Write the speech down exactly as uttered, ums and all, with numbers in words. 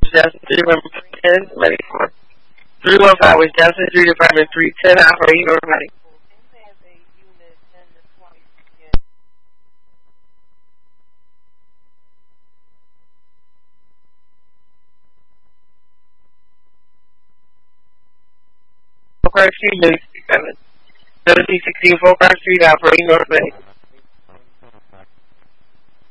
Jackson Street, Apartment three ten, ready for three one five West Jackson Street, Apartment three ten, operating automatic. Four Street, seventy sixteen Four Street, operating automatic.